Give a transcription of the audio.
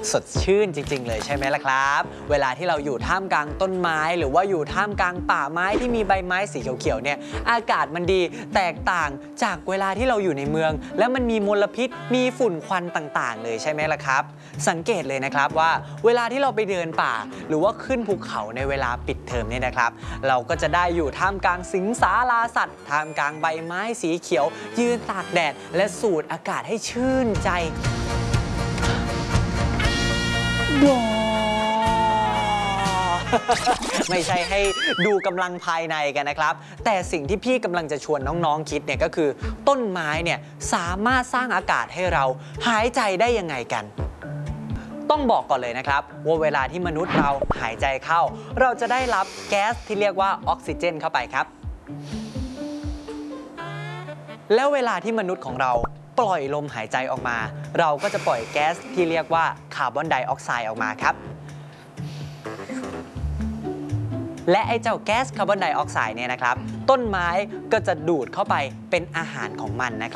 สดชื่นจริงๆเลยใช่ไหมล่ะครับเวลาที่เราอยู่ท่ามกลางต้นไม้หรือว่าอยู่ท่ามกลางป่าไม้ที่มีใบไม้สีเขียวๆเนี่ยอากาศมันดีแตกต่างจากเวลาที่เราอยู่ในเมืองและมันมีมลพิษมีฝุ่นควันต่างๆเลยใช่ไหมล่ะครับสังเกตเลยนะครับว่าเวลาที่เราไปเดินป่าหรือว่าขึ้นภูเขาในเวลาปิดเทอมเนี่ยนะครับเราก็จะได้อยู่ท่ามกลางสิงสาราสัตว์ท่ามกลางใบไม้สีเขียวยืนตากแดดและสูดอากาศให้ชื่นใจไม่ใช่ให้ดูกำลังภายในกันนะครับแต่สิ่งที่พี่กำลังจะชวนน้องๆคิดเนี่ยก็คือต้นไม้เนี่ยสามารถสร้างอากาศให้เราหายใจได้ยังไงกันต้องบอกก่อนเลยนะครับว่าเวลาที่มนุษย์เราหายใจเข้าเราจะได้รับแก๊สที่เรียกว่าออกซิเจนเข้าไปครับแล้วเวลาที่มนุษย์ของเราปล่อยลมหายใจออกมาเราก็จะปล่อยแก๊สที่เรียกว่าคาร์บอนไดออกไซด์ออกมาครับและไอ้เจ้าแก๊สคาร์บอนไดออกไซด์เนี่ยนะครับต้นไม้ก็จะดูดเข้าไปเป็นอาหารของมันนะครับ